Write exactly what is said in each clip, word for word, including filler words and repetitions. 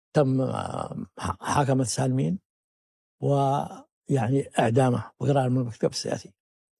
تم حاكمة سالمين ويعني إعدامه وقرار من المكتب السياسي.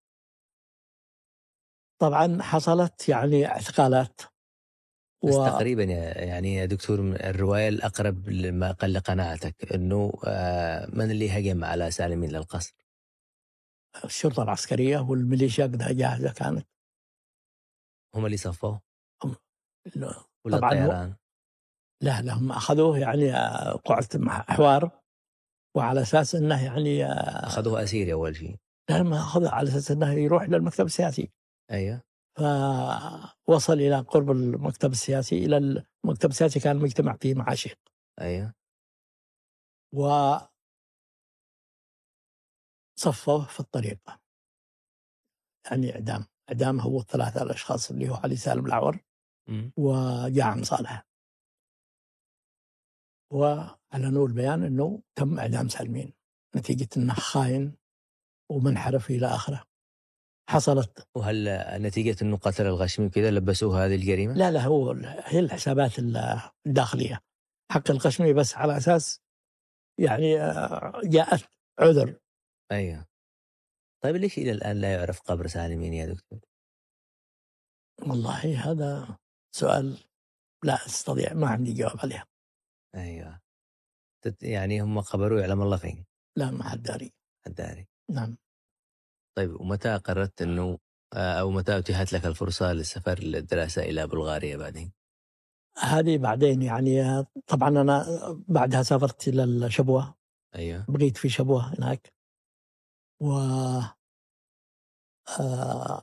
طبعا حصلت يعني اعتقالات. بس و... تقريبا يعني يا دكتور الرواية الأقرب لما قل قناعتك أنه من اللي هجم على سالمين للقصر؟ الشرطة العسكرية والميليشيا قدها جاهزة كانت. هم اللي صفوا؟ ولا طبعا الطيران؟ لا لا هم أخذوه يعني قعدة حوار وعلى أساس أنه يعني أخذوه أسير أول شيء. لا ما أخذوه على أساس أنه يروح للمكتب السياسي. أيوه. فوصل إلى قرب المكتب السياسي. إلى المكتب السياسي كان مجتمع فيه مع شيخ. أيوه. و صفوه في الطريق يعني إعدام إعدام هو الثلاثة الأشخاص اللي هو علي سالم العور وجاعم صالح. وأعلنوا البيان أنه تم إعدام سالمين نتيجة أنه خاين ومنحرف إلى آخره. حصلت. وهل نتيجة أنه قتل الغشمي كذا لبسوه هذه الجريمة؟ لا لا هو هي الحسابات الداخلية حق الغشمي بس على أساس يعني جاءت عذر. أيوه. طيب ليش إلى الآن لا يعرف قبر سالمين يا دكتور؟ والله هذا سؤال لا أستطيع ما عندي جواب عليه. أيوه. يعني هم قبروه يعلم الله فين؟ لا ما حد داري. حد داري. نعم. طيب ومتى قررت أنه أو متى أتيحت لك الفرصة للسفر للدراسة إلى بلغاريا بعدين؟ هذه بعدين يعني طبعا أنا بعدها سافرت إلى الشبوة. أيوه. بقيت في شبوة هناك. و آه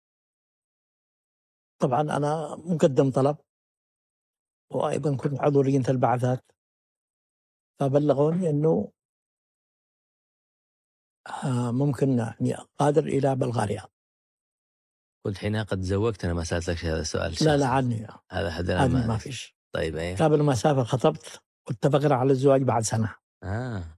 طبعا أنا مقدم طلب وأيضا كنت عضو لجنة البعثات. فبلغوني أنه آه ممكن يعني قادر إلى بلغاريا. قلت حينها قد تزوجت؟ أنا ما سألتك هذا السؤال. لا لا عني هذا حد عني ما فيش. طيب أيه. قبل ما أسافر خطبت واتفقنا على الزواج بعد سنة. آه.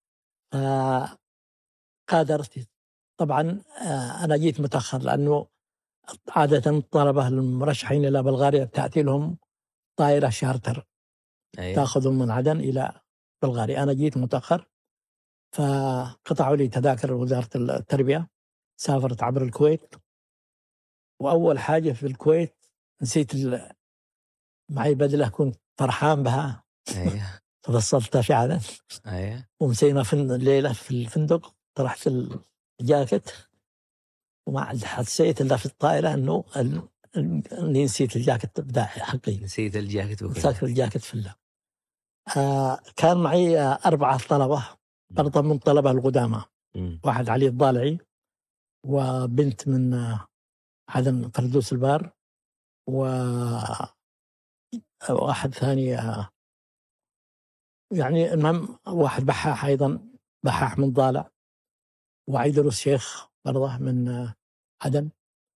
فقادرت. طبعا آه أنا جيت متأخر لأنه عادة الطلبة المرشحين إلى بلغاريا تأتي لهم طائرة شارتر. أيه. تأخذهم من عدن إلى بلغاريا. أنا جيت متأخر فقطعوا لي تذاكر وزارة التربية. سافرت عبر الكويت. وأول حاجة في الكويت نسيت معي بدلة كنت فرحان بها. أيه. ففصلتها في عدن. أيه. ومسينا في الليلة في الفندق طرحت الجاكيت وما حسيت إلا في الطائرة أنه أني نسيت الجاكيت بتاعي حقي. نسيت الجاكيت وكذا. نسيت الجاكيت في الله. آه كان معي آه أربعة طلبة برضه من طلبة القدامى. واحد علي الضالعي وبنت من آه عدن فردوس البار وواحد ثاني آه يعني المهم واحد بحاح أيضا بحاح من ضالع وعيدروس شيخ برضه من آه عدن.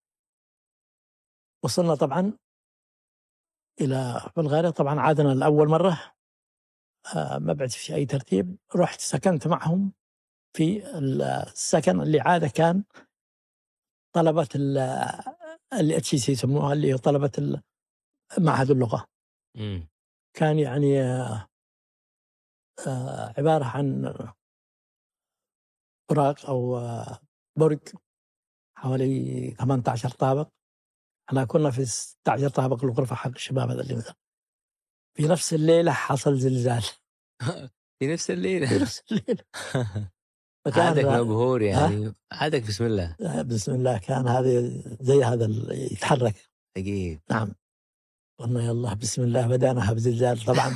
وصلنا طبعا إلى بلغاريا. طبعا عادنا لأول مرة آه ما بعد في أي ترتيب. رحت سكنت معهم في السكن اللي عادة كان طلبة الاتش سي يسموها اللي هي طلبة معهد اللغة. م. كان يعني آه آه عبارة عن براق أو آه برج حوالي ثمانية عشر طابق. احنا كنا في ستة عشر طابق الغرفة حق الشباب هذا اللي مثلا. في نفس الليلة حصل زلزال. في نفس الليلة. في نفس الليلة. عادك مبهور يعني. عادك بسم الله. بسم الله. كان هذا زي هذا يتحرك. أكيد. نعم. قلنا يلا بسم الله بدأنا بزلزال طبعا.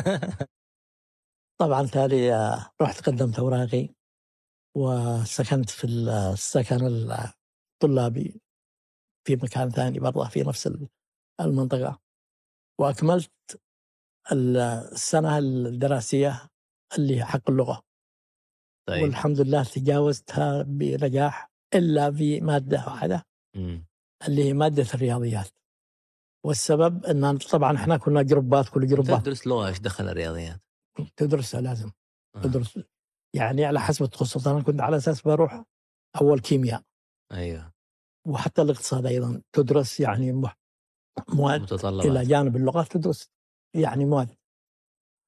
طبعا تالي رحت قدمت أوراقي وسكنت في السكن الطلابي في مكان ثاني برضه في نفس المنطقة. وأكملت السنة الدراسية اللي حق اللغة. طيب. والحمد لله تجاوزتها بنجاح إلا في مادة واحدة م. اللي هي مادة الرياضيات. والسبب أن طبعا احنا كنا جروبات كل جروبات. تدرس لغة ايش دخل الرياضيات؟ تدرسها لازم. آه. تدرس يعني على حسب التخصص. أنا كنت على أساس بروح أول كيمياء. أيوه. وحتى الاقتصاد أيضا تدرس يعني مواد متطلبات إلى جانب اللغة تدرس يعني مواد